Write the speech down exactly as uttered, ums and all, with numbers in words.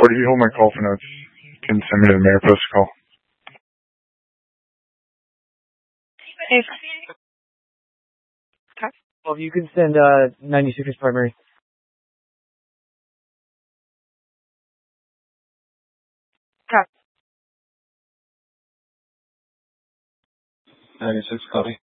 forty, you hold my call for notes. You can send me to the mayor post call. Hey. Well, you can send uh, ninety-six primary. Okay. ninety-six, copy.